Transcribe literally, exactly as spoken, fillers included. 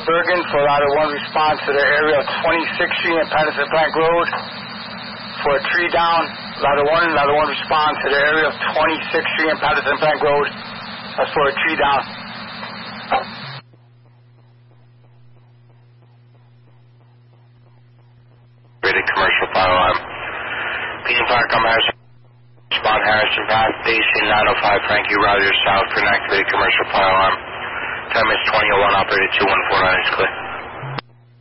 Bergen for ladder one response to the area of twenty-sixth Street and Patterson Plank Road for a tree down. Ladder one, ladder one response to the area of twenty-sixth Street and Patterson Plank Road. That's for a tree down. Rated commercial fire alarm. Beacon Fire, come Harrison. Respond Harrison Path Station nine oh five Frankie Rogers South for an activated commercial fire alarm. Time is twenty oh one, operator two one four nine is clear.